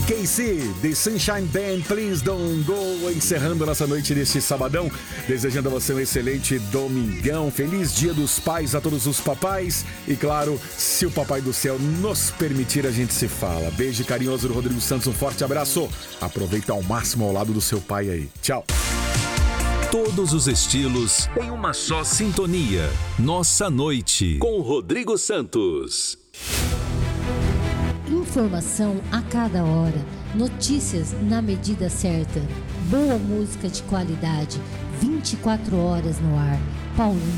KC, The Sunshine Band, Please Don't Go, encerrando nossa noite deste sabadão, desejando a você um excelente domingão, feliz Dia dos Pais a todos os papais e claro, se o Papai do Céu nos permitir, a gente se fala. Beijo carinhoso do Rodrigo Santos, um forte abraço, aproveita ao máximo ao lado do seu pai aí, tchau. Todos os estilos em uma só sintonia. Nossa Noite, com Rodrigo Santos. Informação a cada hora, notícias na medida certa, boa música de qualidade, 24 horas no ar. Paulinho